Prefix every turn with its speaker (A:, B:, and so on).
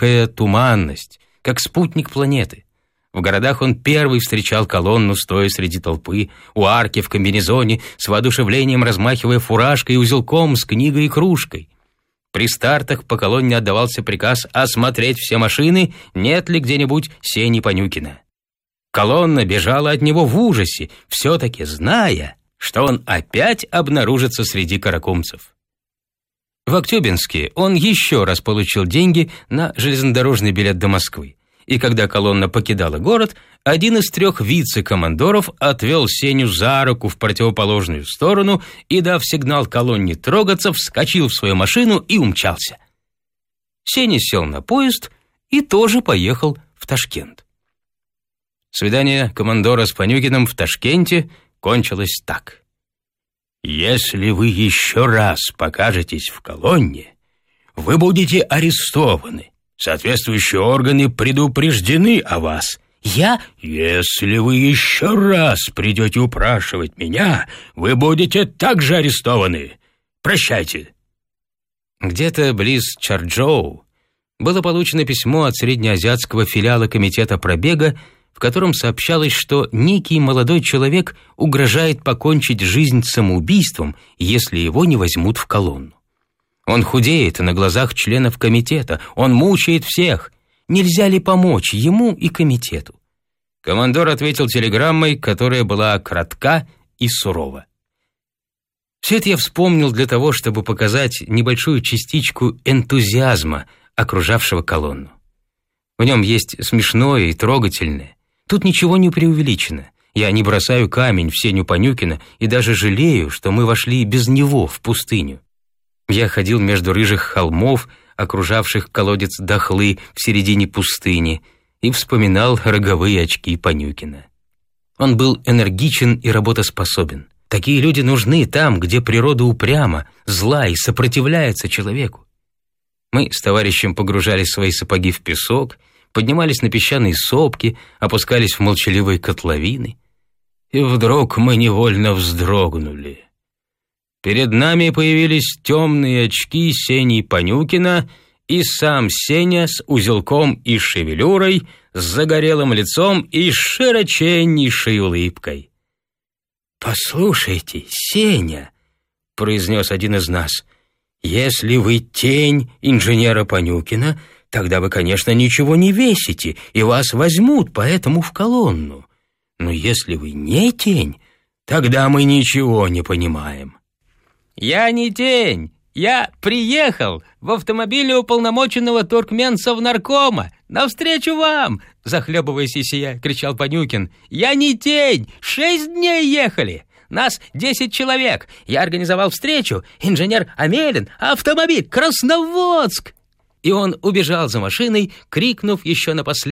A: некая туманность, как спутник планеты. В городах он первый встречал колонну, стоя среди толпы, у арки в комбинезоне, с воодушевлением размахивая фуражкой и узелком с книгой и кружкой. При стартах по колонне отдавался приказ осмотреть все машины, нет ли где-нибудь Сени Панюкина. Колонна бежала от него в ужасе, все-таки зная, что он опять обнаружится среди каракумцев. В Актюбинске он еще раз получил деньги на железнодорожный билет до Москвы. И когда колонна покидала город, один из 3 вице-командоров отвел Сеню за руку в противоположную сторону и, дав сигнал колонне трогаться, вскочил в свою машину и умчался. Сеня сел на поезд и тоже поехал в Ташкент. Свидание командора с Панюкиным в Ташкенте кончилось так. «Если вы еще раз покажетесь в колонне, вы будете арестованы. Соответствующие органы предупреждены о вас. Если вы еще раз придете упрашивать меня, вы будете также арестованы. Прощайте». Где-то близ Чарджоу было получено письмо от среднеазиатского филиала комитета пробега, в котором сообщалось, что некий молодой человек угрожает покончить жизнь самоубийством, если его не возьмут в колонну. Он худеет на глазах членов комитета, он мучает всех. Нельзя ли помочь ему и комитету? Командор ответил телеграммой, которая была кратка и сурова. Все это я вспомнил для того, чтобы показать небольшую частичку энтузиазма, окружавшего колонну. В нем есть смешное и трогательное. Тут ничего не преувеличено. Я не бросаю камень в Сеню Панюкина и даже жалею, что мы вошли без него в пустыню. Я ходил между рыжих холмов, окружавших колодец Дахлы в середине пустыни, и вспоминал роговые очки Панюкина. Он был энергичен и работоспособен. Такие люди нужны там, где природа упряма, зла и сопротивляется человеку. Мы с товарищем погружали свои сапоги в песок, поднимались на песчаные сопки, опускались в молчаливые котловины. И вдруг мы невольно вздрогнули. Перед нами появились темные очки Сени Панюкина и сам Сеня с узелком и шевелюрой, с загорелым лицом и широченнейшей улыбкой. «Послушайте, Сеня», — произнес один из нас, — «если вы тень инженера Панюкина, тогда вы, конечно, ничего не весите, и вас возьмут поэтому в колонну. Но если вы не тень, тогда мы ничего не понимаем». «Я не тень, я приехал в автомобиле уполномоченного туркменсовнаркома навстречу вам!» Захлебываясь и сияя, кричал Панюкин. «Я не тень, 6 дней ехали! Нас 10 человек, я организовал встречу, инженер Амелин, автомобиль Красноводск!» И он убежал за машиной, крикнув еще напоследок: